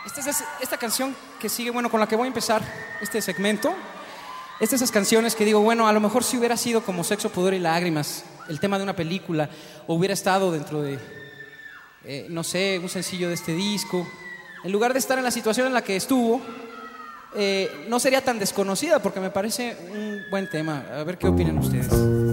Esta canción que sigue, bueno, con la que voy a empezar este segmento, es de esas canciones que digo, bueno, a lo mejor si hubiera sido como Sexo, Pudor y Lágrimas, el tema de una película, o hubiera estado dentro de, no sé, un sencillo de este disco, en lugar de estar en la situación en la que estuvo, no sería tan desconocida, porque me parece un buen tema. A ver qué opinan ustedes.